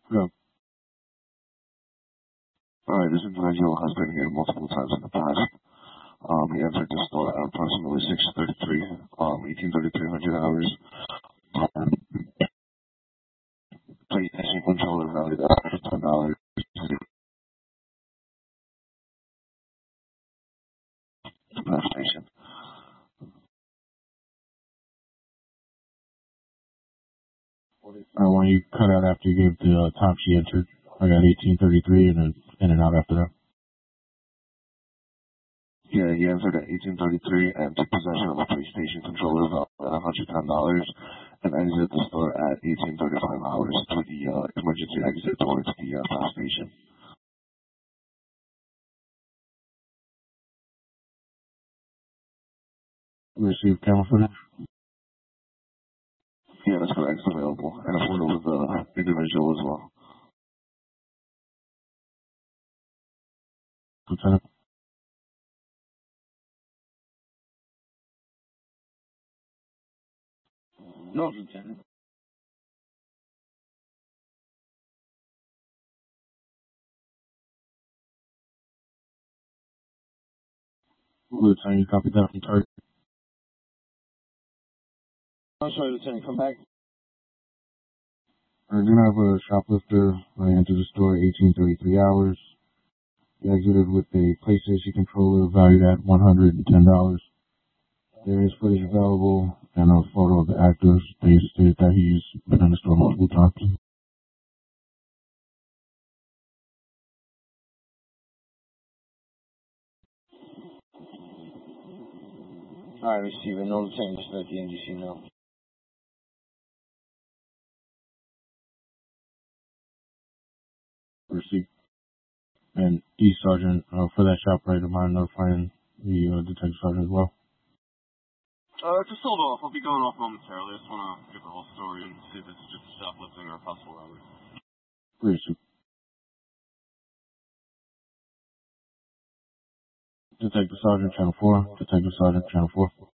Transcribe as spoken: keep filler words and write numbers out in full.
Yeah. Alright, this individual has been here multiple times in the past. Um, he entered the store at approximately six thirty-three, um, eighteen thirty-three hundred hours. Um, PlayStation controller valued at ten dollars. PlayStation. I want you cut out after you gave the uh, time she entered. I got eighteen thirty-three and then in and out after that. Yeah, he entered at eighteen thirty-three and took possession of a PlayStation controller valued at one hundred ten dollars and exited the store at eighteen thirty-five hours through the uh, emergency exit towards the uh, gas station. Receive camera footage? Yeah, that's correct. It's available. And a photo of the individual as well. Lieutenant? No, Lieutenant. Lieutenant, you copy that from target? I'm sorry, Lieutenant. Come back. We're gonna have a shoplifter uh, enter the store at eighteen thirty-three hours. He exited with a PlayStation controller valued at one hundred ten dollars. There is footage available and a photo of the actor. They stated that he's been in the store multiple times. Alright, receiver. No, Lieutenant. Just let the N G C know. Receipt. And D Sergeant, uh, for that shop right of mine, notifying the uh, detective sergeant as well. Uh, just hold off. I'll be going off momentarily. I just want to get the whole story and see if it's just shoplifting or possible robbery. Receipt. Detective Sergeant, Channel four. Detective Sergeant, Channel four.